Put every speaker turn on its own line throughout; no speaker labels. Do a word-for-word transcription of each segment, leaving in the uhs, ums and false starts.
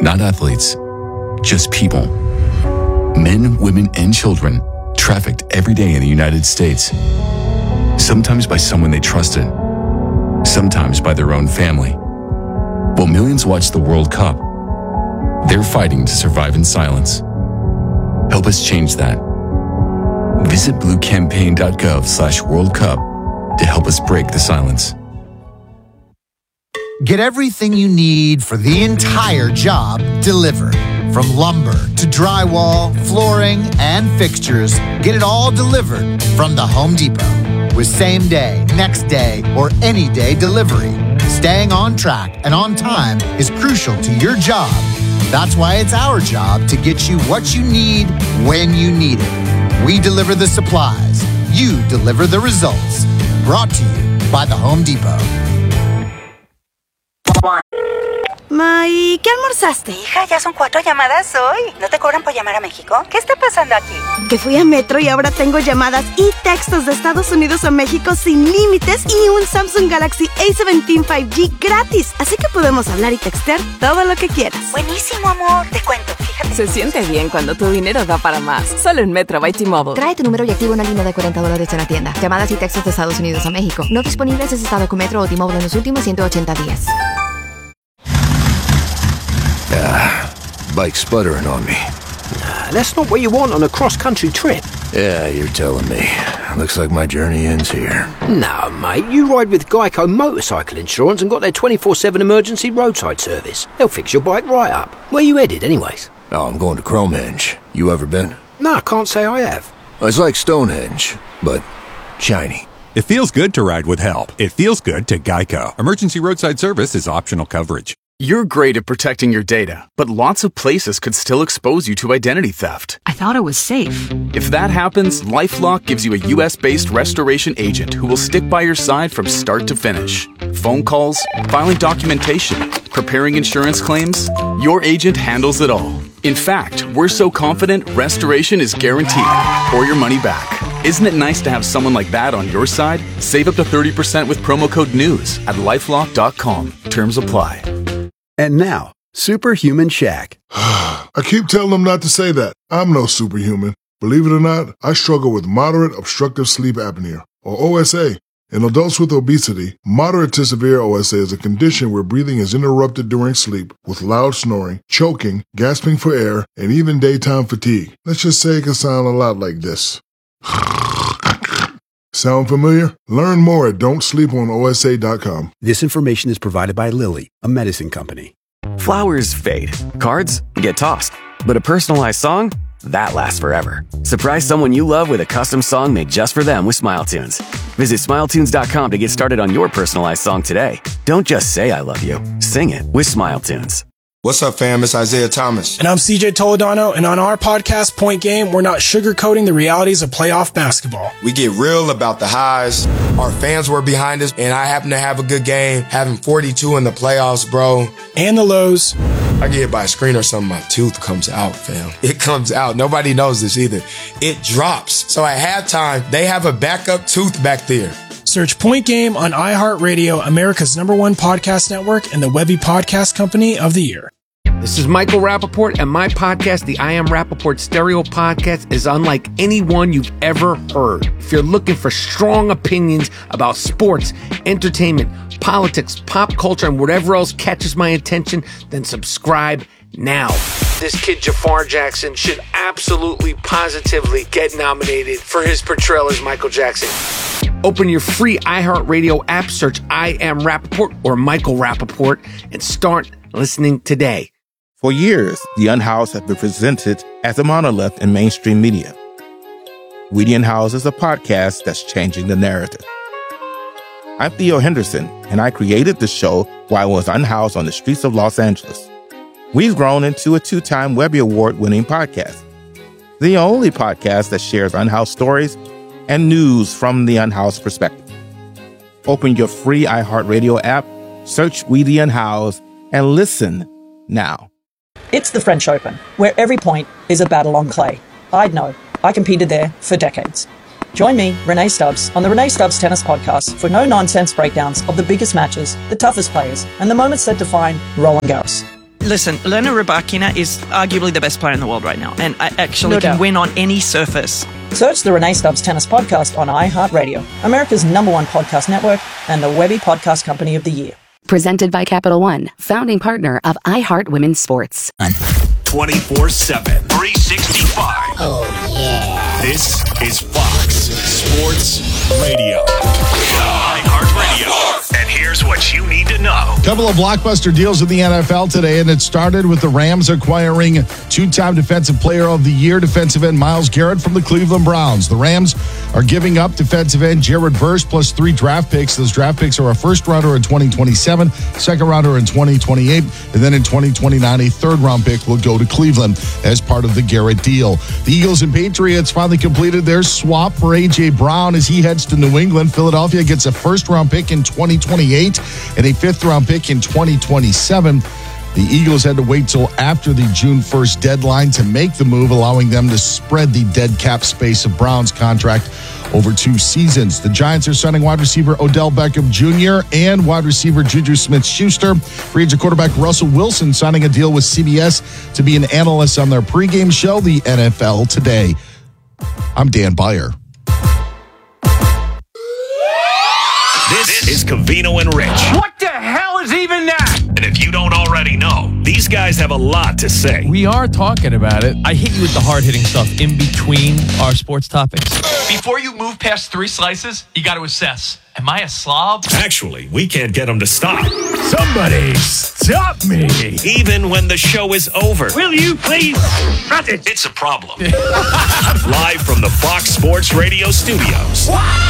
Not athletes, just people. Men, women, and children trafficked every day in the United States. Sometimes by someone they trusted, sometimes by their own family. While millions watch the World Cup, they're fighting to survive in silence. Help us change that. Visit bluecampaign.gov slash World Cup to help us break the silence.
Get everything you need for the entire job delivered. From lumber to drywall, flooring, and fixtures, get it all delivered from the Home Depot. With same day, next day, or any day delivery. Staying on track and on time is crucial to your job. That's why it's our job to get you what you need when you need it. We deliver the supplies. You deliver the results. Brought to you by the Home Depot.
Ma, ¿y qué almorzaste?
Hija, ya son cuatro llamadas hoy. ¿No te cobran por llamar a México? ¿Qué está pasando aquí?
Que fui a Metro y ahora tengo llamadas y textos de Estados Unidos a México sin límites y un Samsung Galaxy A diecisiete cinco G gratis. Así que podemos hablar y textear todo lo que quieras.
Buenísimo, amor. Te cuento, fíjate.
Se siente bien cuando tu dinero da para más. Solo en Metro by T-Mobile.
Trae tu número y activa una línea de cuarenta dólares en la tienda. Llamadas y textos de Estados Unidos a México. No disponibles si has estado con Metro o T-Mobile en los últimos ciento ochenta días.
Ah, bike's sputtering on me.
Nah, that's not what you want on a cross-country trip.
Yeah, you're telling me. Looks like my journey ends here.
No, mate, you ride with Geico Motorcycle Insurance and got their twenty-four seven emergency roadside service. They'll fix your bike right up. Where you headed, anyways?
Oh, I'm going to Cromehenge. You ever been?
No, I can't say I have.
It's like Stonehenge, but shiny.
It feels good to ride with help. It feels good to Geico. Emergency roadside service is optional coverage.
You're great at protecting your data, but lots of places could still expose you to identity theft.
I thought it was safe.
If that happens, LifeLock gives you a U S-based restoration agent who will stick by your side from start to finish. Phone calls, filing documentation, preparing insurance claims, your agent handles it all. In fact, we're so confident restoration is guaranteed or your money back. Isn't it nice to have someone like that on your side? Save up to thirty percent with promo code NEWS at lifelock dot com. Terms apply.
And now, Superhuman Shaq.
I keep telling them not to say that. I'm no superhuman. Believe it or not, I struggle with moderate obstructive sleep apnea, or O S A. In adults with obesity, moderate to severe O S A is a condition where breathing is interrupted during sleep with loud snoring, choking, gasping for air, and even daytime fatigue. Let's just say it can sound a lot like this. Sound familiar? Learn more at don't sleep on O S A dot com.
This information is provided by Lilly, a medicine company.
Flowers fade. Cards get tossed. But a personalized song? That lasts forever. Surprise someone you love with a custom song made just for them with SmileTunes. Visit smile tunes dot com to get started on your personalized song today. Don't just say I love you. Sing it with SmileTunes.
What's up, fam? It's Isaiah Thomas.
And I'm C J Toledano, and on our podcast, Point Game, we're not sugarcoating the realities of playoff basketball.
We get real about the highs. Our fans were behind us, and I happen to have a good game, having forty-two in the playoffs, bro.
And the lows.
I get hit by a screen or something, my tooth comes out, fam. It comes out. Nobody knows this either. It drops. So at halftime, they have a backup tooth back there.
Search Point Game on iHeartRadio, America's number one podcast network, and the Webby Podcast Company of the Year.
This is Michael Rappaport, and my podcast, the I Am Rappaport Stereo Podcast, is unlike any one you've ever heard. If you're looking for strong opinions about sports, entertainment, politics, pop culture, and whatever else catches my attention, then subscribe now. This kid, Jafar Jackson, should absolutely, positively get nominated for his portrayal as Michael Jackson. Open your free iHeartRadio app, search I Am Rappaport or Michael Rappaport, and start listening today.
For years, The Unhoused have been presented as a monolith in mainstream media. We The Unhoused is a podcast that's changing the narrative. I'm Theo Henderson, and I created the show while I was unhoused on the streets of Los Angeles. We've grown into a two-time Webby Award-winning podcast, the only podcast that shares unhoused stories and news from the unhoused perspective. Open your free iHeartRadio app, search We The Unhoused, and listen now.
It's the French Open, where every point is a battle on clay. I'd know. I competed there for decades. Join me, Renee Stubbs, on the Renee Stubbs Tennis Podcast for no-nonsense breakdowns of the biggest matches, the toughest players, and the moments that define Roland Garros.
Listen, Elena Rybakina is arguably the best player in the world right now, and I actually
No
can
doubt.
win on any surface.
Search the Renee Stubbs Tennis Podcast on iHeartRadio, America's number one podcast network and the Webby Podcast Company of the Year.
Presented by Capital One, founding partner of iHeart Women's Sports.
twenty-four seven, three sixty-five. Oh, yeah. This is Fox Sports Radio. iHeartRadio. And here's what you need to know.
Couple of blockbuster deals in the N F L today, and it started with the Rams acquiring two-time Defensive Player of the Year defensive end Myles Garrett from the Cleveland Browns. The Rams are giving up defensive end Jared Verse plus three draft picks. Those draft picks are a first-rounder in twenty twenty-seven, second-rounder in twenty twenty-eight, and then in twenty twenty-nine, a third-round pick will go to Cleveland as part of the Garrett deal. The Eagles and Patriots finally completed their swap for A J. Brown as he heads to New England. Philadelphia gets a first-round pick in twenty twenty-eight and a fifth-round pick in twenty twenty-seven. The Eagles had to wait till after the June first deadline to make the move, allowing them to spread the dead cap space of Brown's contract over two seasons. The Giants are signing wide receiver Odell Beckham Junior and wide receiver Juju Smith-Schuster. Free agent quarterback Russell Wilson signing a deal with C B S to be an analyst on their pregame show, the N F L Today. I'm Dan Byer.
This is Covino and Rich.
What the hell is even that?
And if you don't already know, these guys have a lot to say.
We are talking about it. I hit you with the hard-hitting stuff in between our sports topics.
Before you move past three slices, you got to assess. Am I a slob?
Actually, we can't get them to stop.
Somebody stop me.
Even when the show is over.
Will you please stop it?
It's a problem. Live from the Fox Sports Radio studios.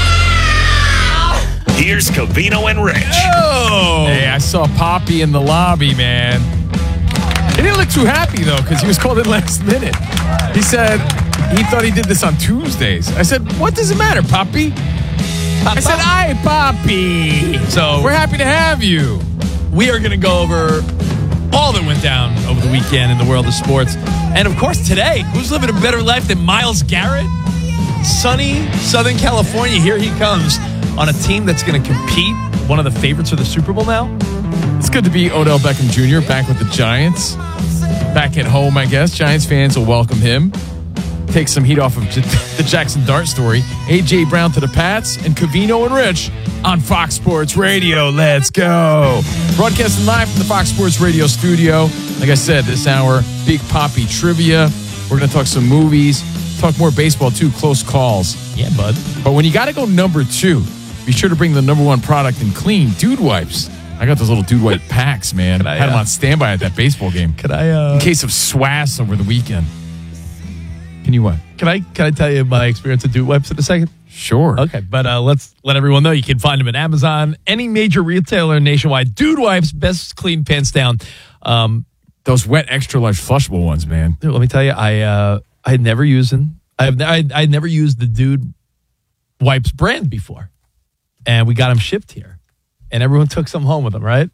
Here's Covino and Rich.
Oh! Hey, I saw Poppy in the lobby, man. He didn't look too happy, though, because he was called in last minute. He said he thought he did this on Tuesdays. I said, what does it matter, Poppy? I said, hi, Poppy. So we're happy to have you.
We are going to go over all that went down over the weekend in the world of sports. And, of course, today, who's living a better life than Myles Garrett? Sunny Southern California, here he comes on a team that's going to compete, one of the favorites for the Super Bowl now.
It's good to be Odell Beckham Junior back with the Giants. Back at home, I guess. Giants fans will welcome him. Take some heat off of the Jackson Dart story. A J. Brown to the Pats and Covino and Rich on Fox Sports Radio. Let's go. Broadcasting live from the Fox Sports Radio studio. Like I said, this hour, Big Poppy Trivia. We're going to talk some movies. Talk more baseball, too. Close calls.
Yeah, bud.
But when you got to go number two, be sure to bring the number one product in clean, Dude Wipes. I got those little Dude Wipe packs, man. I, Had them uh, on standby at that baseball game.
Could I, uh...
in case of swass over the weekend. Can you what?
Can I can I tell you my experience with Dude Wipes in a second?
Sure.
Okay, but uh, let's let everyone know you can find them at Amazon, any major retailer nationwide. Dude Wipes, best clean pants down. Um,
those wet extra large flushable ones, man.
Dude, let me tell you, I uh, I had never used them. I've I I never used the Dude Wipes brand before, and we got them shipped here, and everyone took some home with them. Right?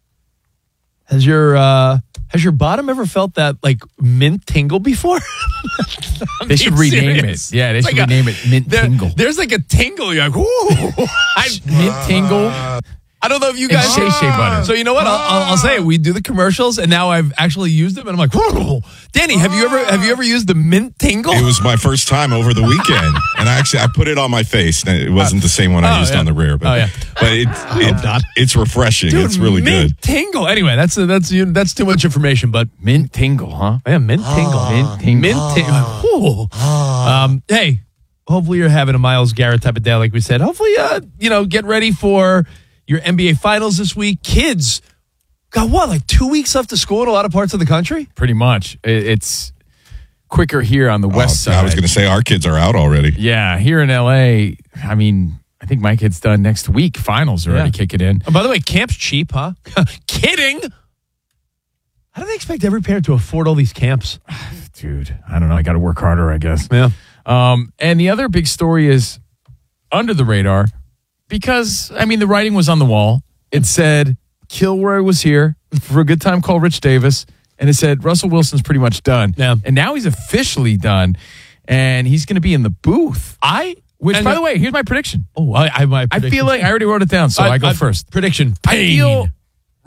Has your uh, has your bottom ever felt that like mint tingle before?
They should rename serious. it. Yeah, they it's should like rename a, it Mint
there,
Tingle.
There's like a tingle. You're like, ooh, I,
Mint Tingle.
I don't know if you guys.
And Shea Shea butter.
So you know what? I'll, I'll, I'll say it. We do the commercials, and now I've actually used them, and I'm like, whoa. Danny, have you ever have you ever used the Mint Tingle?
It was my first time over the weekend, and I actually I put it on my face. It wasn't the same one I
oh,
used
yeah.
on the rear, but
oh, yeah.
but it, it it's refreshing.
Dude,
it's really
Mint
good.
Tingle. Anyway, that's uh, that's you, that's too much information, but
Mint Tingle, huh?
Yeah, Mint Tingle.
Mint Tingle.
Mint Tingle. Um, hey, hopefully you're having a Myles Garrett type of day, like we said. Hopefully, uh, you know, get ready for your N B A Finals this week. Kids got what, like two weeks left to school in a lot of parts of the country?
Pretty much. It's quicker here on the west
oh,
side.
I was going to say our kids are out already.
Yeah, here in L A, I mean, I think my kid's done next week. Finals are yeah. already kicking in.
Oh, by the way, camp's cheap, huh? Kidding. How do they expect every parent to afford all these camps?
Dude, I don't know. I got to work harder, I guess.
Yeah.
Um, and the other big story is under the radar. Because, I mean, the writing was on the wall. It said, Kilroy was here for a good time, call Rich Davis. And it said, Russell Wilson's pretty much done.
Yeah.
And now he's officially done. And he's going to be in the booth.
I,
which, by the way, here's my prediction.
Oh, I, I, my
I feel like I already wrote it down, so I, I go
I,
first.
Prediction.
Pain. I feel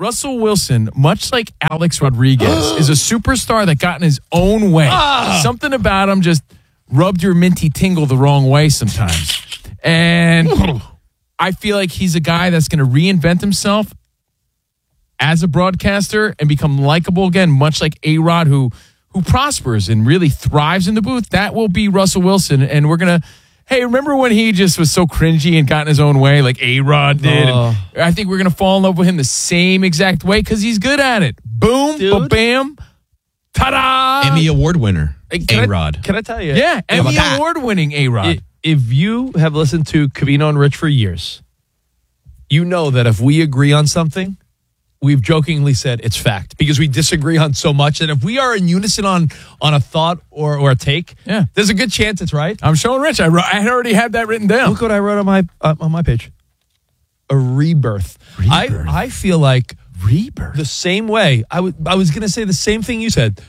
Russell Wilson, much like Alex Rodriguez, is a superstar that got in his own way.
Ah.
Something about him just rubbed your minty tingle the wrong way sometimes. And I feel like he's a guy that's going to reinvent himself as a broadcaster and become likable again, much like A-Rod, who who prospers and really thrives in the booth. That will be Russell Wilson. And we're going to, hey, remember when he just was so cringy and got in his own way like A-Rod did?
Oh.
And I think we're going to fall in love with him the same exact way because he's good at it. Boom,
Dude.
ba-bam, ta-da!
Emmy Award winner,
Hey, can I-
A-Rod.
Can I tell you?
Yeah,
How about
Emmy
that?
Award-winning A-Rod.
I- If you have listened to Covino and Rich for years, you know that if we agree on something, we've jokingly said it's fact because we disagree on so much. And if we are in unison on on a thought or, or a take,
yeah,
there's a good chance it's right.
I'm showing Rich. I, wrote, I had already had that written down.
Look what I wrote on my uh, on my page. A rebirth.
Rebirth.
I I feel like
rebirth.
The same way. I was I was going to say the same thing you said.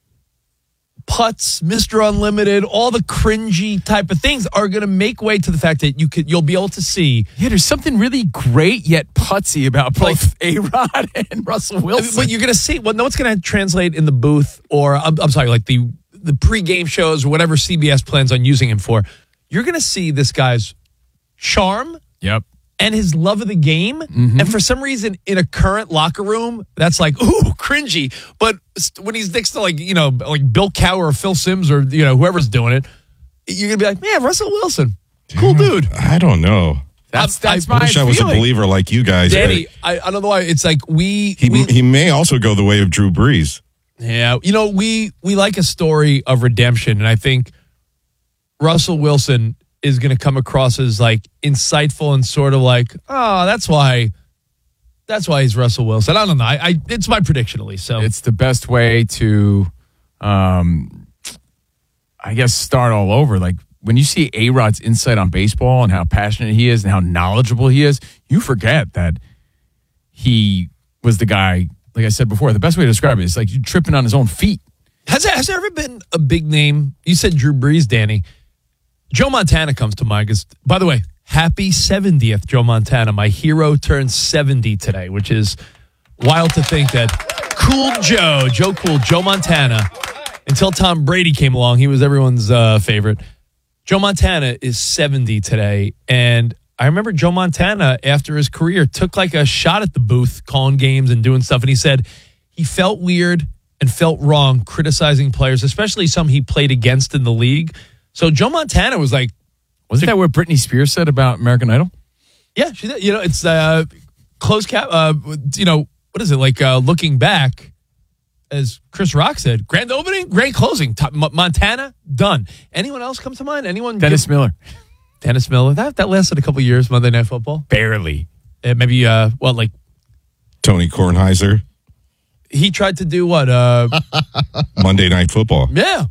Putts, Mister Unlimited, all the cringy type of things are going to make way to the fact that you could you'll be able to see.
Yeah, there's something really great yet putsy about both A-Rod and Russell Wilson.
But you're going to see. Well, no, it's going to translate in the booth, or I'm, I'm sorry, like the the pregame shows or whatever C B S plans on using him for. You're going to see this guy's charm.
Yep.
And his love of the game.
Mm-hmm.
And for some reason, in a current locker room, that's like, ooh, cringy. But when he's next to, like, you know, like Bill Cowher or Phil Simms or, you know, whoever's doing it, you're going to be like, man, Russell Wilson, cool dude.
I don't know.
That's that's
I
my
wish I was a
feeling.
believer like you guys.
Danny, I, I don't know why. It's like we...
He,
we
he may also go the way of Drew Brees.
Yeah, you know, we we like a story of redemption, and I think Russell Wilson is going to come across as like insightful and sort of like, oh, that's why, that's why he's Russell Wilson. I don't know. I, I it's my prediction at least. So
It's the best way to, um, I guess, start all over. Like when you see A-Rod's insight on baseball and how passionate he is and how knowledgeable he is, you forget that he was the guy. Like I said before, the best way to describe it is like you tripping on his own feet.
has there, has there ever been a big name? You said Drew Brees, Danny. Joe Montana comes to mind because, by the way, happy seventieth, Joe Montana. My hero turned seventy today, which is wild to think that Cool Joe, Joe Cool, Joe Montana, until Tom Brady came along, he was everyone's uh, favorite. Joe Montana is seventy today, and I remember Joe Montana, after his career, took like a shot at the booth, calling games and doing stuff, and he said he felt weird and felt wrong criticizing players, especially some he played against in the league. So Joe Montana was like,
wasn't that what Britney Spears said about American Idol?
Yeah, she did. You know, it's uh, closed cap. Uh, you know, what is it like? Uh, looking back, as Chris Rock said, grand opening, grand closing. Top, M- Montana done. Anyone else come to mind? Anyone?
Dennis
give,
Miller.
Dennis Miller. That that lasted a couple years. Monday Night Football,
barely.
Uh, maybe uh, well, like
Tony Kornheiser.
He tried to do what? Uh,
Monday Night Football.
Yeah.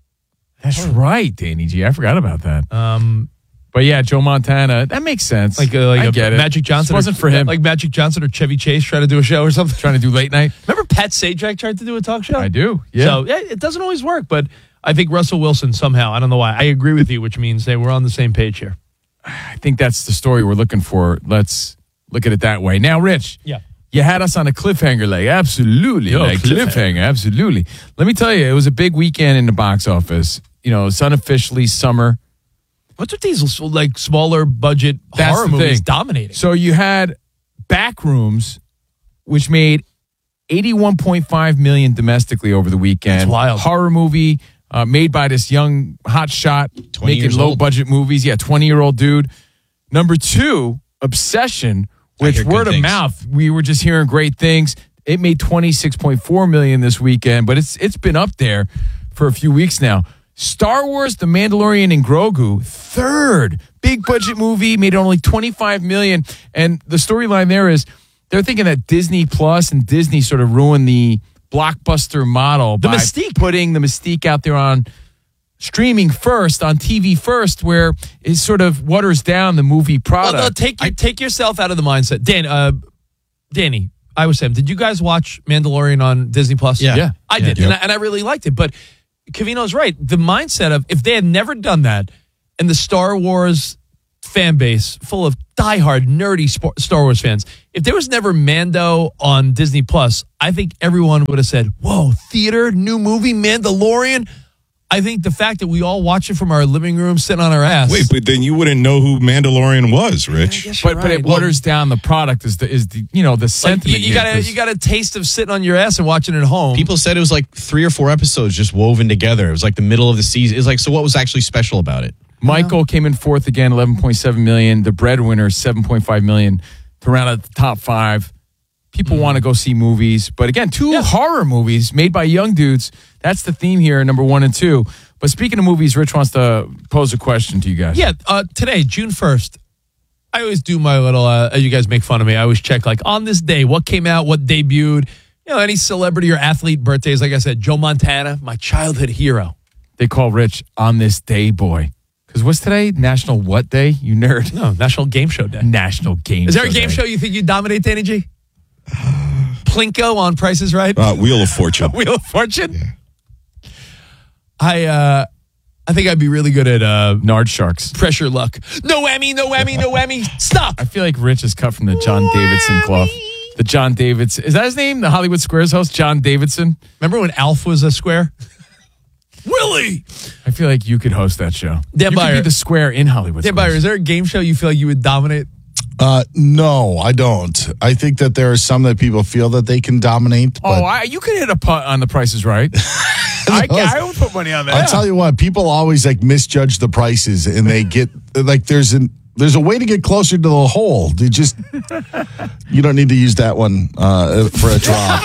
That's right, Danny G. I forgot about that.
Um,
but yeah, Joe Montana, that makes sense.
Like, uh, like
I
a
get
Magic
it.
Johnson.
This wasn't
or,
for him.
Like Magic Johnson or Chevy Chase trying to do a show or something.
Trying to do late night.
Remember Pat Sajak tried to do a talk show?
I do. Yeah.
So yeah, it doesn't always work, but I think Russell Wilson somehow, I don't know why, I agree with you, which means they were on the same page here.
I think that's the story we're looking for. Let's look at it that way. Now, Rich.
Yeah.
You had us on a cliffhanger, like absolutely,
Yo,
like
cliffhanger.
cliffhanger, absolutely. Let me tell you, it was a big weekend in the box office. You know, it's unofficially summer.
What's with these like smaller budget
That's
horror
the
movies
thing.
dominating?
So you had Backrooms, which made eighty-one point five million domestically over the weekend.
That's wild.
Horror movie uh, made by this young hotshot making
years
low
old.
budget movies. Yeah, twenty year old dude. Number two, Obsession, which
hear good
word of
things.
mouth. We were just hearing great things. It made twenty-six point four million this weekend, but it's it's been up there for a few weeks now. Star Wars, The Mandalorian, and Grogu, third big budget movie, made only twenty-five million. And the storyline there is they're thinking that Disney Plus and Disney sort of ruined the blockbuster model
The
by
mystique.
putting the mystique out there on streaming first, on T V first, where it sort of waters down the movie product.
Well, no, take your, take yourself out of the mindset. Dan, uh, Danny, I was saying, did you guys watch Mandalorian on Disney Plus?
Yeah.
Yeah.
I
Yeah.
did,
Yep.
and, I, and I really liked it. But Covino's right. The mindset of if they had never done that, and the Star Wars fan base full of diehard, nerdy Sp- Star Wars fans. If there was never Mando on Disney Plus, I think everyone would have said, whoa, theater, new movie, Mandalorian. I think the fact that we all watch it from our living room, sitting on our ass.
Wait, but then you wouldn't know who Mandalorian was, Rich.
But but it waters down the product is the is the you know the
Like,
sentiment.
you, you
here,
got a
'cause-
you got a taste of sitting on your ass and watching it at home.
People said it was like three or four episodes just woven together. It was like the middle of the season. It's like, so what was actually special about it?
Michael came in fourth again, eleven point seven million. The breadwinner, seven point five million to round out the top five. People want to go see movies, but again, two horror movies made by young dudes. That's the theme here, number one and two. But speaking of movies, Rich wants to pose a question to you guys.
Yeah, uh, today, June first, I always do my little, uh, you guys make fun of me, I always check, like, on this day, what came out, what debuted, you know, any celebrity or athlete birthdays. Like I said, Joe Montana, my childhood hero.
They call Rich on this day, boy. Because what's today? National what day? You nerd.
No, National Game Show Day.
National Game
Is there
Show
a game
Day.
show you think you'd dominate, Danny G? Plinko on Price is Right?
Uh, Wheel of Fortune.
Wheel of Fortune? I, uh... I think I'd be really good at uh,
Nard Sharks.
Pressure Luck. No whammy, no whammy, no whammy. Stop.
I feel like Rich is cut from the John Davidson cloth. The John Davidson. Is that his name? The Hollywood Squares host? John Davidson?
Remember when Alf was a square? Willie!
I feel like you could host that show.
Dan
you
Byer.
could be the square in Hollywood
Dan
Squares.
Byer, is there a game show you feel like you would dominate?
Uh, no, I don't. I think that there are some that people feel that they can dominate. But
Oh, I, you could hit a putt on The Price is Right. I, I would put money on that.
I'll tell you what, people always like misjudge the prices, and they get like there's an there's a way to get closer to the hole. They just you don't need to use that one uh, for a draw.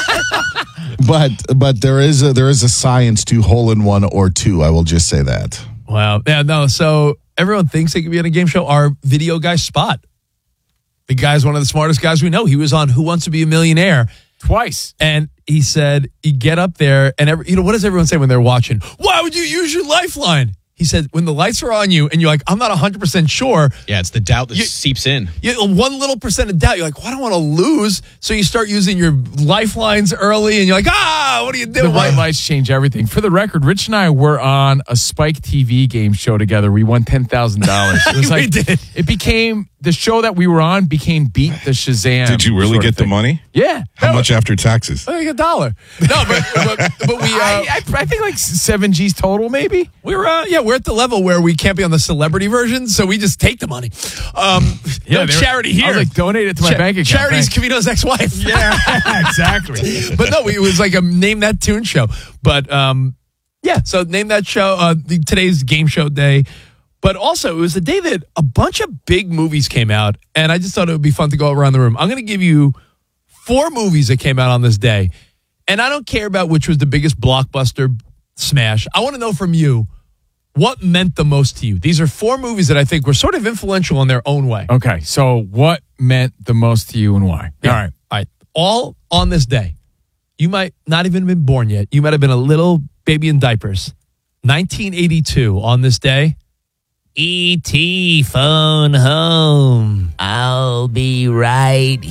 but but there is a, there is a science to hole in one or two. I will just say that.
Wow. Yeah, no, so everyone thinks they could be on a game show. Our video guy, Spot. The guy's one of the smartest guys we know. He was on Who Wants to Be a Millionaire
twice.
And he said, you get up there and, every, you know, what does everyone say when they're watching? Why would you use your lifeline? He said, when the lights are on you and you're like, I'm not one hundred percent sure.
Yeah, it's the doubt that
You-
seeps in.
You, one little percent of doubt. You're like, well, I don't want to lose. So you start using your lifelines early and you're like, ah, what are you doing?
The white lights change everything. For the record, Rich and I were on a Spike T V game show together. We won ten thousand dollars. It was
We
like,
did.
It became, the show that we were on became Beat the Shazam.
Did you really
sort of
get the
thing.
money?
Yeah.
How much after taxes?
I think a dollar. No, but, but, but we, uh,
I, I, I think like seven G's total, maybe.
we're, uh, yeah, we're at the level where we can't be on the celebrity version. So we just take the money. Um, no
they were-
charity
I
here.
was like, donate it to my
Cha-
bank account.
Charity's
Thanks.
Camino's ex-wife.
Yeah, exactly.
But no, it was like a Name That Tune show. But um, yeah, so Name That Show, uh, the, today's game show day. But also, it was the day that a bunch of big movies came out, and I just thought it would be fun to go around the room. I'm going to give you four movies that came out on this day, and I don't care about which was the biggest blockbuster smash. I want to know from you, what meant the most to you? These are four movies that I think were sort of influential in their own way.
Okay, so what meant the most to you and why?
Yeah.
All right.
All right. All on this day. You might not even have been born yet. You might have been a little baby in diapers. nineteen eighty-two on this day. E T phone home. I'll be right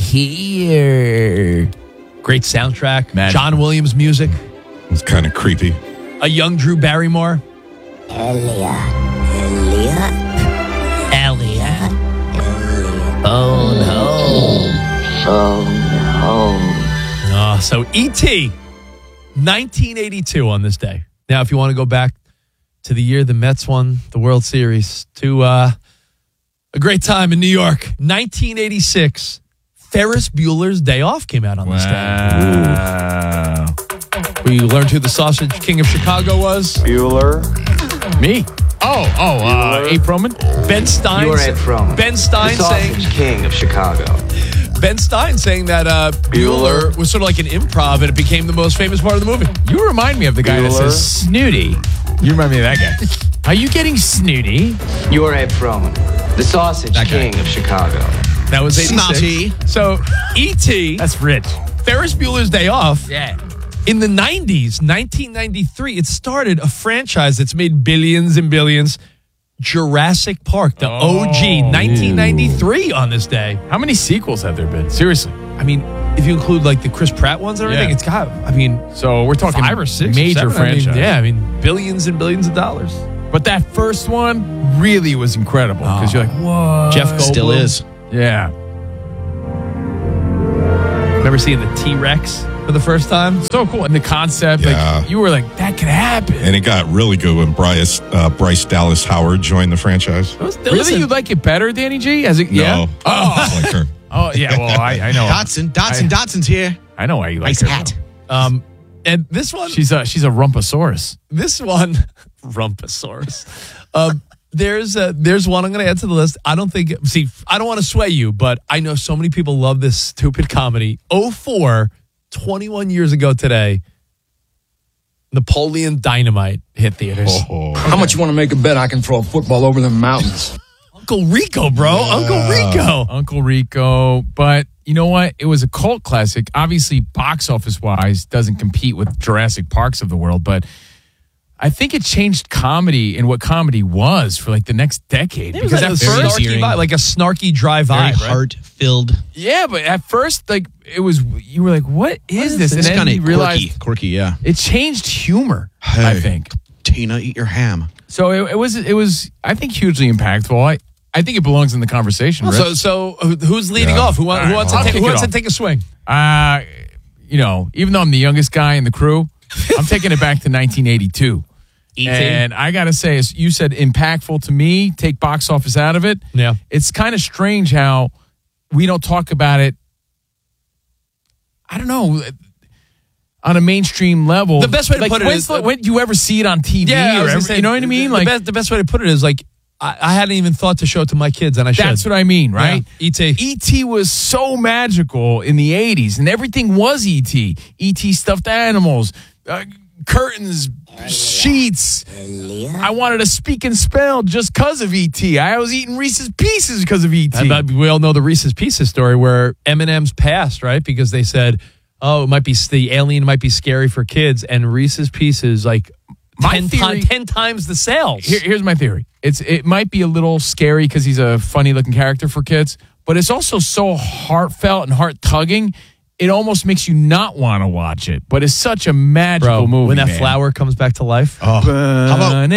here. Great soundtrack.
Magic.
John Williams music.
It's kind of creepy.
A young Drew Barrymore.
Elliot. Elliot.
Elliot. Phone home.
Phone home.
Oh, so E T nineteen eighty-two on this day. Now, if you want to go back to the year the Mets won the World Series, to uh, a great time in New York, nineteen eighty-six, Ferris Bueller's Day Off came out on this day.
Wow.
We learned who the Sausage King of Chicago was.
Bueller.
Me? Oh, oh, uh, Abe Froman?
Ben Stein.
You're Ed Froman.
Ben Stein
the
saying
Sausage King of Chicago.
Ben Stein saying that uh, Bueller.
Bueller.
was sort of like an improv, and it became the most famous part of the movie.
You remind me of the guy that
Bueller.
says snooty. You remind me of that guy. Are you getting snooty?
You're Ed Froman. The Sausage
That guy.
King of Chicago.
That was eighty-six.
Snotty.
So E T
That's rich.
Ferris Bueller's Day Off.
Yeah.
In the nineties, nineteen ninety-three, it started a franchise that's made billions and billions. Jurassic Park, the
Oh.
O G, nineteen ninety-three on this day.
How many sequels have there been? Seriously.
I mean, if you include like the Chris Pratt ones and everything,
Yeah.
it's got, I mean,
So we're talking
five or six, or
major
seven. I mean,
franchise.
yeah, I mean, billions and billions of dollars.
But that first one really was incredible because you're like, whoa.
Jeff Goldblum.
Still is.
Yeah.
Remember seeing the T-Rex for the first time?
So cool. And the concept,
Yeah.
like you were like, that could happen.
And it got really good when Bryce, uh, Bryce Dallas Howard joined the franchise.
Really? You like it better, Danny G? As it, yeah?
No,
Oh.
I like her.
Oh, yeah. Well, I, I know.
Dotson, Dotson,
I,
Dotson's here.
I know why you like
Nice
her.
hat.
though.
Um, and this one,
She's a, she's a rumpasaurus.
this one, Rumpasaurus. Um, there's a, there's one I'm going to add to the list. I don't think, see, I don't want to sway you, but I know so many people love this stupid comedy. oh four, twenty-one years ago today, Napoleon Dynamite hit theaters.
Oh.
How much you want to make a bet I can throw a football over the mountains?
Uncle Rico, bro. Uncle Rico.
Uncle Rico. But you know what? It was a cult classic. Obviously, box office wise, doesn't compete with Jurassic Parks of the world, but I think it changed comedy and what comedy was for like the next decade.
It was
because
like,
at
a
first,
snarky vibe, like a snarky dry
Very
vibe. Right?
heart-filled.
yeah, but at first, like it was, you were like, "What is this?"
It's
And
kind
then
of
you realized
quirky. Quirky, yeah.
it changed humor.
Hey.
I think.
Tina, eat your ham.
So it, it was, it was, I think, hugely impactful. I, I think it belongs in the conversation.
Well,
Rich.
so, so who's leading
Yeah.
off? Who, want,
All
who
right,
wants,
I'll
to, take,
kick
who
it
wants to
off.
take a swing?
Uh, you know, even though I'm the youngest guy in the crew, I'm taking it back to nineteen eighty-two.
E T?
And I got to say, as you said, impactful to me, take box office out of it.
Yeah.
It's kind of strange how we don't talk about it, I don't know, on a mainstream level.
The best way to
like,
put it
when's
is-
the- when do you ever see it on T V?
Yeah, I
or
was gonna
ever,
say,
you know what I mean?
The,
Like
best, the best way to put it is like, I, I hadn't even thought to show it to my kids, and I should.
That's what I mean, right?
Yeah. E T.
E T was so magical in the eighties, and everything was E T. E T stuffed animals, uh, curtains, sheets. I wanted to speak and spell just because of E T. I was eating Reese's Pieces because of E T.
And, uh, we all know the Reese's Pieces story where Eminem's passed, right? Because they said, oh, it might be, the alien might be scary for kids, and Reese's Pieces, like,
My
ten,
theory-
ti- ten times the sales.
Here, here's my theory. It's it might be a little scary because he's a funny looking character for kids, but it's also so heartfelt and heart tugging. It almost makes you not want to watch it. But it's such a magical
Bro,
movie.
when that
man.
flower comes back to life.
Oh. How about,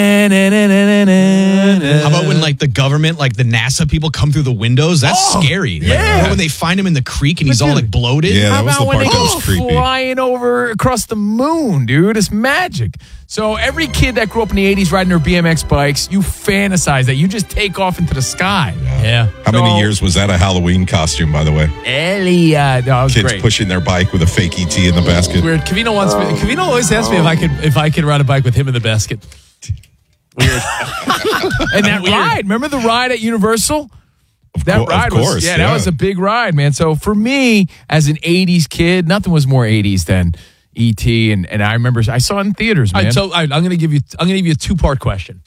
how about when like the government, like the NASA people come through the windows? That's
Oh,
scary.
yeah.
Or when they find him in the creek and he's
But
all
dude,
like bloated.
Yeah,
How
that was
about
the
when
part
they
that
go
was creepy.
flying over across the moon, dude? It's magic. So every kid that grew up in the eighties riding their B M X bikes, you fantasize that. You just take off into the sky.
Yeah.
How
So-
many years was that a Halloween costume, by the way?
Elliot. No, it was
Kids
great.
pushing their bike with a fake E T in the basket.
Weird. Cavino wants me. Cavino always asks me if I could if I could ride a bike with him in the basket. Weird.
And that
Weird.
ride, remember the ride at Universal? That
co- of
ride
course,
was, yeah,
yeah.
that was a big ride, man. So for me, as an eighties kid, nothing was more eighties than E T, and, and I remember I saw it in theaters,
All
man.
right, so all right, I'm going to give you I'm going to give you a two part question.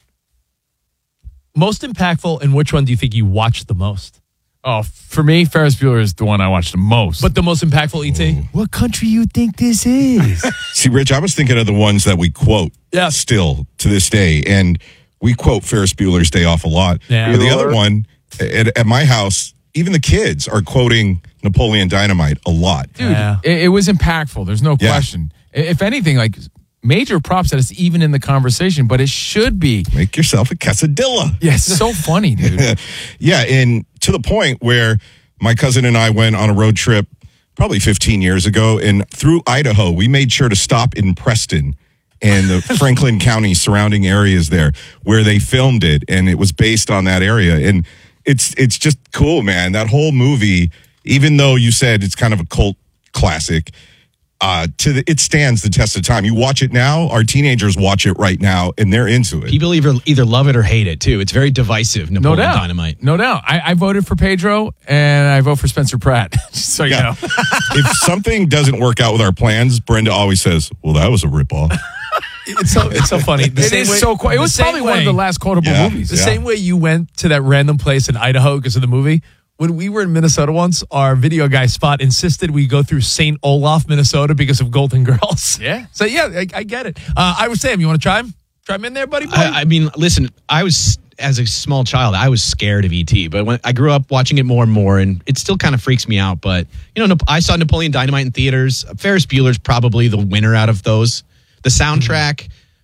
Most impactful, and which one do you think you watched the most?
oh, for me, Ferris Bueller is the one I watched the most.
But the most impactful, E T.
what country you think this is?
See, Rich, I was thinking of the ones that we quote
Yeah.
still to this day. And we quote Ferris Bueller's Day Off a lot.
Yeah.
But the other one, at, at my house, even the kids are quoting Napoleon Dynamite a lot.
Dude,
Yeah.
it, it was impactful. There's no
Yeah.
question. I- If anything, like major props that it's even in the conversation, but it should be.
Make yourself a quesadilla.
Yeah, it's so funny, dude.
Yeah, and to the point where my cousin and I went on a road trip probably fifteen years ago, and through Idaho, we made sure to stop in Preston and the Franklin County surrounding areas there where they filmed it, and it was based on that area. And it's it's just cool, man. That whole movie, even though you said it's kind of a cult classic, uh, to the, it stands the test of time. You watch it now, our teenagers watch it right now, and they're into it.
People either either love it or hate it too. It's very divisive.
No
Napoleon
doubt.
Dynamite.
No doubt. I, I voted for Pedro and I vote for Spencer Pratt. Just so you
Yeah.
know.
If something doesn't work out with our plans, Brenda always says, well, that was a ripoff.
It's so it's so funny. The
It
same
is
way-
so cool. It
the
was
same
probably one of
way-
the last quotable
Yeah.
movies.
The
Yeah.
same way you went to that random place in Idaho because of the movie. When we were in Minnesota once, our video guy Spot insisted we go through Saint Olaf, Minnesota because of Golden Girls.
Yeah.
So yeah, I, I get it. Uh, I was Sam. You want to chime? Chime in there, buddy. Boy?
I, I mean, listen, I was, as a small child, I was scared of E T, but when I grew up watching it more and more, and it still kind of freaks me out. But, you know, Nap- I saw Napoleon Dynamite in theaters. Ferris Bueller's probably the winner out of those. The soundtrack,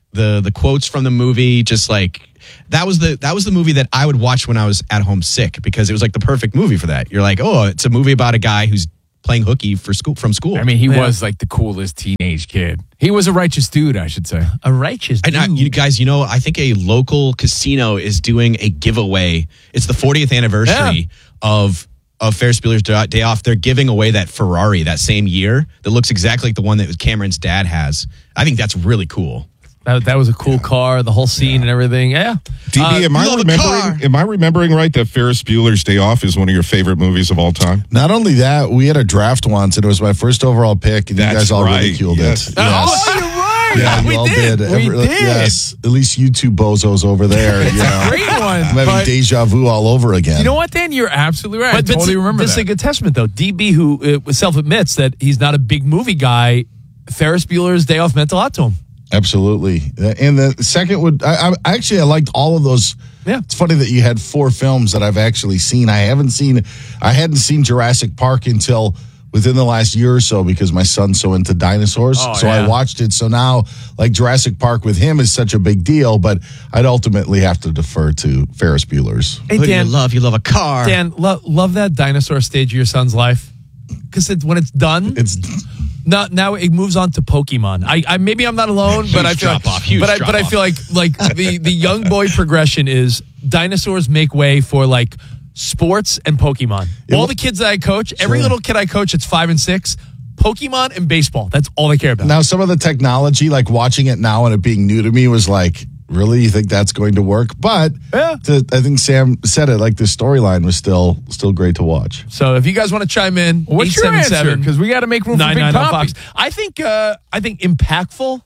the the quotes from the movie, just like that was the that was the movie that I would watch when I was at home sick, because it was like the perfect movie for that. You're like, oh, it's a movie about a guy who's playing hooky for school from school.
I mean, he
Yeah.
was like the coolest teenage kid. He was a righteous dude, I should say.
A righteous
And I, you guys, you know, I think a local casino is doing a giveaway. It's the fortieth anniversary of of Ferris Bueller's Day Off. They're giving away that Ferrari that same year that looks exactly like the one that Cameron's dad has. I think that's really cool.
That, that was a cool car, the whole scene and everything. Yeah.
D B,
Uh,
am I
love a
remembering?
car.
Am I remembering right that Ferris Bueller's Day Off is one of your favorite movies of all time?
Not only that, we had a draft once, and it was my first overall pick, and
That's
you guys all
right.
ridiculed
Yes.
it.
Oh, you're right.
Yeah, you
we
all
did.
did.
We
Every-
did.
Yes, at least you two bozos over there. You know,
Great one.
I'm having
But
deja vu all over again.
you know what, Dan? You're absolutely right.
But
I totally
this,
remember
this
that.
is a good testament, though. D B, who uh, self admits that he's not a big movie guy, Ferris Bueller's Day Off meant a lot to him.
Absolutely. And the second would, I, I actually, I liked all of those.
Yeah.
It's funny that you had four films that I've actually seen. I haven't seen, I hadn't seen Jurassic Park until within the last year or so, because my son's so into dinosaurs.
Oh,
so
yeah.
I watched it. So now, like, Jurassic Park with him is such a big deal, but I'd ultimately have to defer to Ferris Bueller's.
Hey,
Who do you
Dan,
love? You love a car.
Dan, lo- love that dinosaur stage of your son's life. Because it, when it's done,
It's
now, now it moves on to Pokemon. I, I maybe I'm not alone, but I feel
drop
like,
off, huge
but I,
drop
but I
off.
feel like like the the young boy progression is dinosaurs make way for like sports and Pokemon. All the kids that I coach, every little kid I coach, it's five and six. Pokemon and baseball. That's all they care about.
now some of the technology, like watching it now and it being new to me, was like, really, you think that's going to work? But
Yeah.
to, I think Sam said it, like the storyline was still still great to watch.
So if you guys want to chime in,
What's your answer? Because we got to make room for Big Poppy.
Fox. I think uh, I think impactful.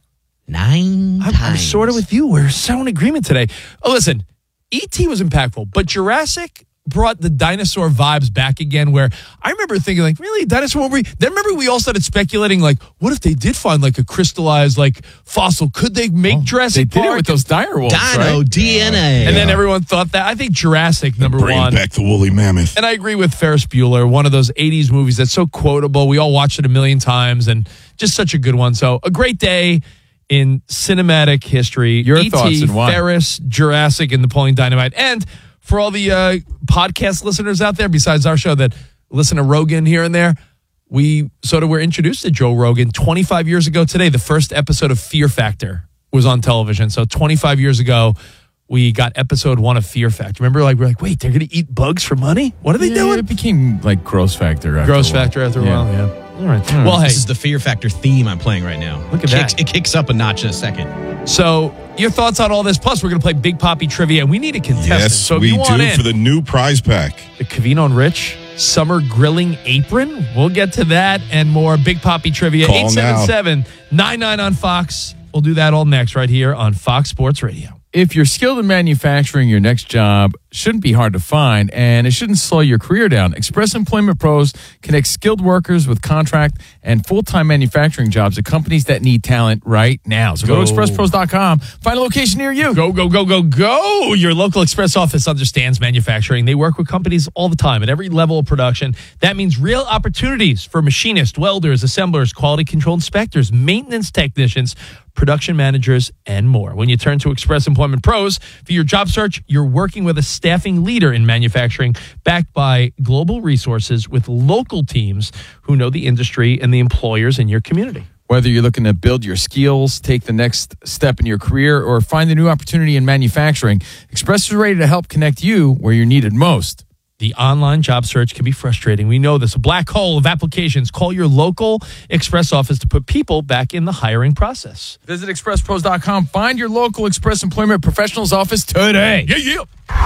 Nine
I'm, I'm sort of with you. We're so in agreement today. Oh, listen, E T was impactful, but Jurassic brought the dinosaur vibes back again, where I remember thinking, like, really, dinosaur movie? Then remember we all started speculating, like, what if they did find, like, a crystallized, like, fossil? Could they make
They
Jurassic
did it
Park?
with those dire wolves,
Dino
right?
D N A.
And then everyone thought that. I think Jurassic, number
Bring
one.
back the woolly mammoth.
And I agree with Ferris Bueller, one of those eighties movies that's so quotable. We all watched it a million times, and just such a good one. So a great day in cinematic history.
Your
E T,
thoughts and why?
Ferris, Jurassic, and Napoleon Dynamite. And for all the uh, podcast listeners out there, besides our show that listen to Rogan here and there, we sort of were introduced to Joe Rogan twenty-five years ago today. The first episode of Fear Factor was on television. So twenty-five years ago, we got episode one of Fear Factor. Remember, like, we're like, wait, they're going to eat bugs for money? What are they
Yeah,
doing?
It became like Gross Factor. After
Gross
a while.
Factor after a
Yeah.
while, yeah. All right. Well, hey,
This is the Fear Factor theme I'm playing right now.
Look at
Kicks-
that.
It kicks up a notch in a second.
so your thoughts on all this? Plus, we're going to play Big Poppy Trivia, and we need a contestant.
Yes,
so if
we
you want
do
in,
for the new prize pack.
the Cavino and Rich Summer Grilling Apron. We'll get to that and more. Big Poppy Trivia,
Call
eight seven seven, nine nine on Fox. We'll do that all next right here on Fox Sports Radio.
If you're skilled in manufacturing, your next job shouldn't be hard to find, and it shouldn't slow your career down. Express Employment Pros connects skilled workers with contract and full-time manufacturing jobs at companies that need talent right now. So go,
Go.
to express pros dot com, find a location near you.
Go, go, go, go, go. Your local Express office understands manufacturing. They work with companies all the time at every level of production. That means real opportunities for machinists, welders, assemblers, quality control inspectors, maintenance technicians, production managers, and more. When you turn to Express Employment Pros for your job search, you're working with a staffing leader in manufacturing, backed by global resources with local teams who know the industry and the employers in your community.
Whether you're looking to build your skills, take the next step in your career, or find a new opportunity in manufacturing, Express is ready to help connect you where you're needed most.
The online job search can be frustrating. We know this. A black hole of applications. Call your local Express office to put people back in the hiring process.
Visit express pros dot com. Find your local Express Employment Professionals office today.
Yeah, yeah.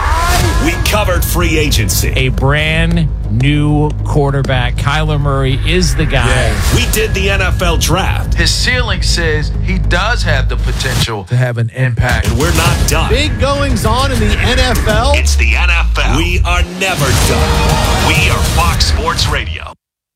We covered free agency.
A brand new quarterback. Kyler Murray is the guy.
We did the N F L draft.
His ceiling says he does have the potential
to have an impact.
And we're not done.
Big goings on in the N F L.
It's the N F L. We are never done. We are Fox Sports Radio.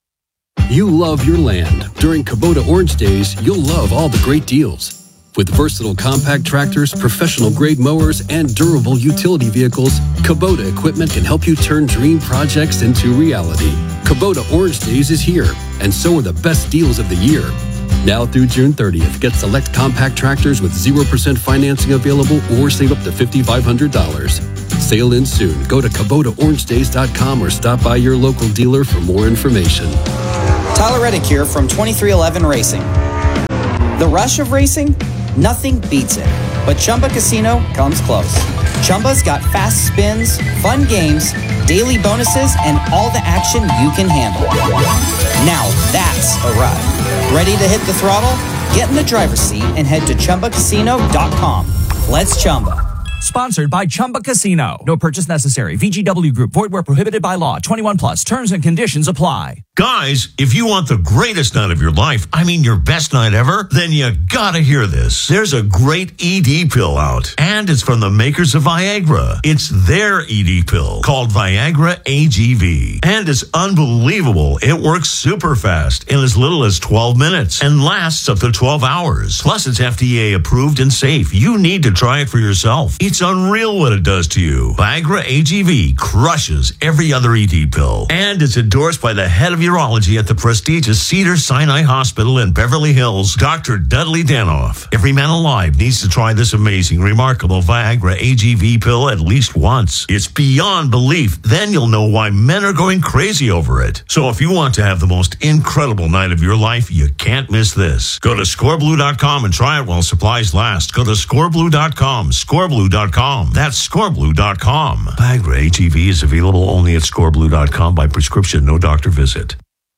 You love your land. During Kubota Orange Days, you'll love all the great deals. With versatile compact tractors, professional-grade mowers, and durable utility vehicles, Kubota equipment can help you turn dream projects into reality. Kubota Orange Days is here, and so are the best deals of the year. Now through June thirtieth, get select compact tractors with zero percent financing available or save up to five thousand five hundred dollars. Sale ends soon. Go to Kubota Orange Days dot com or stop by your local dealer for more information.
Tyler Reddick here from twenty-three eleven Racing. The rush of racing? Nothing beats it. But Chumba Casino comes close. Chumba's got fast spins, fun games, daily bonuses, and all the action you can handle. Now that's a ride. Ready to hit the throttle? Get in the driver's seat and head to Chumba Casino dot com. Let's Chumba.
Sponsored by Chumba Casino. No purchase necessary. V G W Group. Void where prohibited by law. twenty-one plus. Terms and conditions apply.
Guys, if you want the greatest night of your life, I mean your best night ever, then you gotta hear this. There's a great E D pill out, and it's from the makers of Viagra. It's their E D pill called Viagra A G V. And it's unbelievable. It works super fast in as little as twelve minutes and lasts up to twelve hours. Plus, it's F D A approved and safe. You need to try it for yourself. It's unreal what it does to you. Viagra A G V crushes every other E D pill. And it's endorsed by the head of urology at the prestigious Cedars-Sinai Hospital in Beverly Hills, Doctor Dudley Danoff. Every man alive needs to try this amazing, remarkable Viagra A G V pill at least once. It's beyond belief. Then you'll know why men are going crazy over it. So if you want to have the most incredible night of your life, you can't miss this. Go to score blue dot com and try it while supplies last. Go to score blue dot com, score blue dot com. That's score blue dot com. Viagra A G V is available only at score blue dot com by prescription, no doctor visit.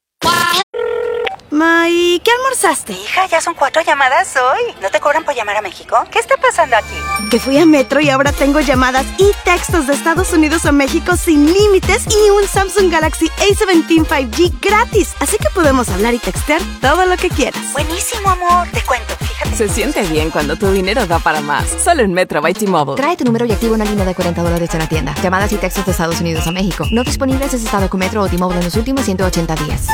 Ma, ¿y qué almorzaste? Hija, ya son cuatro llamadas hoy. ¿No te cobran por llamar a México? ¿Qué está pasando aquí? Que fui a Metro y ahora tengo llamadas y textos de Estados Unidos a México sin límites y un Samsung Galaxy A diecisiete cinco G gratis. Así que podemos hablar y textear todo lo que quieras. Buenísimo, amor. Te cuento, fíjate.
Se siente bien cuando tu dinero da para más. Solo en Metro by T-Mobile.
Trae tu número y activa una línea de cuarenta dólares en la tienda. Llamadas y textos de Estados Unidos a México. No disponibles en estado con Metro o T-Mobile en los últimos ciento ochenta días.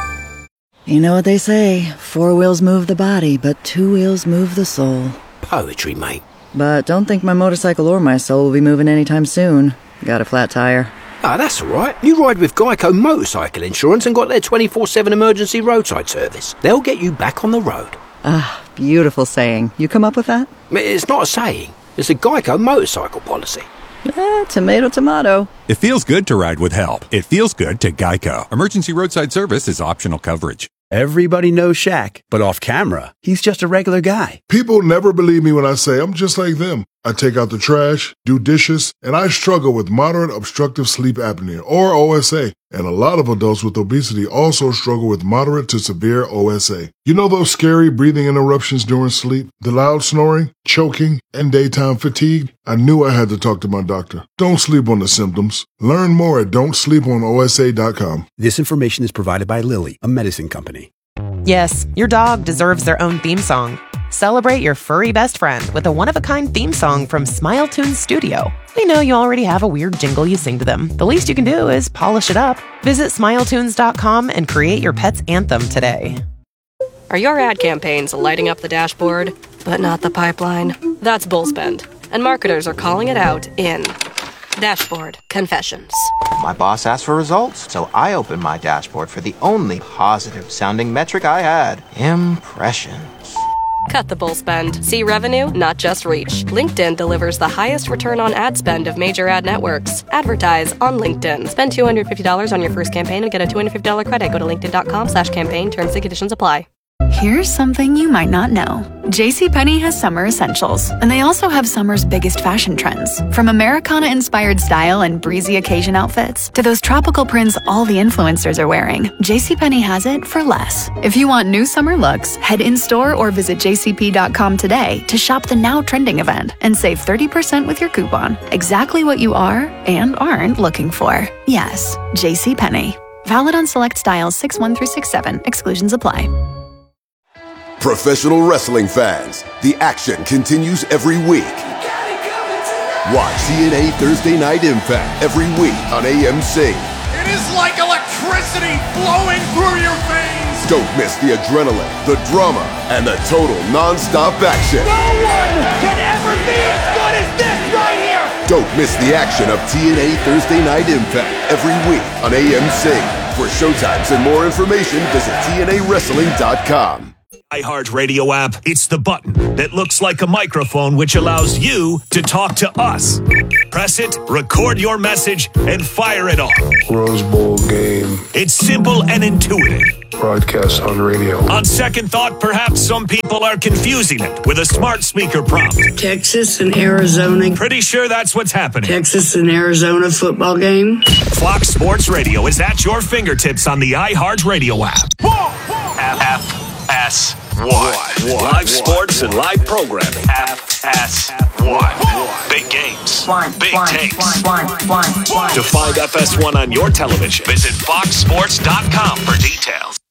You know what they say, four wheels move the body, but two wheels move the soul.
Poetry, mate.
But don't think my motorcycle or my soul will be moving anytime soon. Got a flat tire.
Ah, that's all right. You ride with Geico Motorcycle Insurance and got their twenty-four seven emergency roadside service. They'll get you back on the road.
Ah, beautiful saying. You come up with that?
It's not a saying. It's a Geico motorcycle policy.
Eh, tomato, tomato.
It feels good to ride with help. It feels good to Geico. Emergency roadside service is optional coverage.
Everybody knows Shaq, but off camera, he's just a regular guy.
People never believe me when I say I'm just like them. I take out the trash, do dishes, and I struggle with moderate obstructive sleep apnea, or O S A. And a lot of adults with obesity also struggle with moderate to severe O S A. You know those scary breathing interruptions during sleep, the loud snoring, choking, and daytime fatigue? I knew I had to talk to my doctor. Don't sleep on the symptoms. Learn more at don't sleep on O S A dot com.
This information is provided by Lilly, a medicine company.
Yes, your dog deserves their own theme song. Celebrate your furry best friend with a one-of-a-kind theme song from Smile Tunes Studio. We know you already have a weird jingle you sing to them. The least you can do is polish it up. Visit smile tunes dot com and create your pet's anthem today.
Are your ad campaigns lighting up the dashboard, but not the pipeline? That's Bullspend, and marketers are calling it out in Dashboard Confessions.
My boss asked for results, so I opened my dashboard for the only positive-sounding metric I had, impressions.
Cut the bull spend. See revenue, not just reach. LinkedIn delivers the highest return on ad spend of major ad networks. Advertise on LinkedIn. Spend two hundred fifty dollars on your first campaign and get a two hundred fifty dollars credit. Go to linkedin dot com slash campaign. Terms and conditions apply.
Here's something you might not know. JCPenney has summer essentials, and they also have summer's biggest fashion trends. From Americana-inspired style and breezy occasion outfits to those tropical prints all the influencers are wearing, JCPenney has it for less. If you want new summer looks, head in-store or visit j c p dot com today to shop the now trending event and save thirty percent with your coupon. Exactly what you are and aren't looking for. Yes, JCPenney. Valid on select styles six one through six seven. Exclusions apply.
Professional wrestling fans, the action continues every week. Watch T N A Thursday Night Impact every week on A M C.
It is like electricity flowing through your veins.
Don't miss the adrenaline, the drama, and the total non-stop action.
No one can ever be as good as this right here.
Don't miss the action of T N A Thursday Night Impact every week on A M C. For showtimes and more information, visit T N A wrestling dot com.
iHeartRadio app, it's the button that looks like a microphone which allows you to talk to us. Press it, record your message, and fire it off.
Rose Bowl game.
It's simple and intuitive.
Broadcast on radio.
On second thought, perhaps some people are confusing it with a smart speaker prompt.
Texas and Arizona.
Pretty sure that's what's happening.
Texas and Arizona football game.
Fox Sports Radio is at your fingertips on the iHeartRadio app. F S one. Live sports and live programming. F S one. Big games.
One,
Big
one,
takes.
one, one, one, one.
To find F S one on your television, visit fox sports dot com for details.